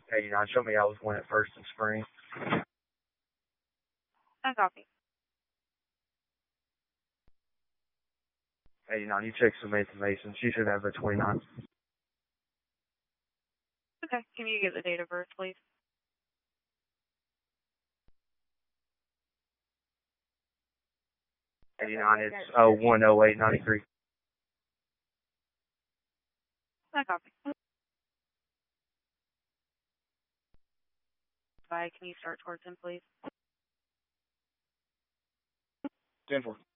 89, show me I was one at first in spring. I copy. 89, you check Samantha Mason. She should have a 29. Okay, can you give the date of birth, please? It's 010893. I copy. Bye, can you start towards him, please? 10-4.